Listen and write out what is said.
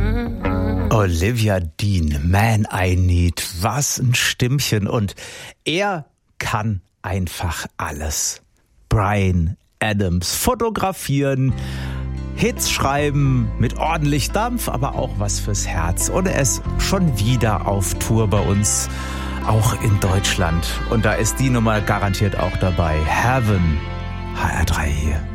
Olivia Dean, Man I Need, was ein Stimmchen, und er kann einfach alles. Bryan Adams, fotografieren, Hits schreiben mit ordentlich Dampf, aber auch was fürs Herz, und er ist schon wieder auf Tour bei uns, auch in Deutschland, und da ist die Nummer garantiert auch dabei. Heaven, HR3 hier.